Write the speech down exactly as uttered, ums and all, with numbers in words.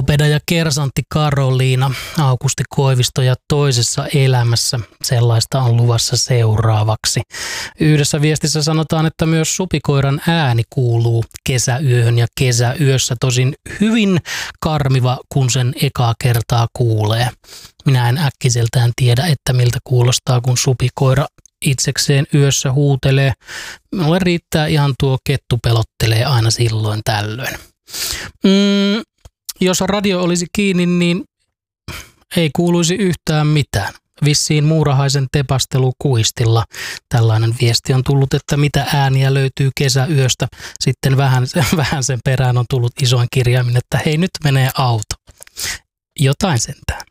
Pikkupedaja kersantti Karoliina, Aukusti Koivisto ja toisessa elämässä. Sellaista on luvassa seuraavaksi. Yhdessä viestissä sanotaan, että myös supikoiran ääni kuuluu kesäyöhön ja kesäyössä. Tosin hyvin karmiva, kun sen ekaa kertaa kuulee. Minä en äkkiseltään tiedä, että miltä kuulostaa, kun supikoira itsekseen yössä huutelee. Minulle riittää ihan tuo kettu pelottelee aina silloin tällöin. Mm, jos radio olisi kiinni, niin ei kuuluisi yhtään mitään. Vissiin Muurahaisen tepastelu kuistilla. Tällainen viesti on tullut, että mitä ääniä löytyy kesäyöstä. Sitten vähän, vähän sen perään on tullut isoin kirjaimin, että hei, nyt menee auto. Jotain sentään.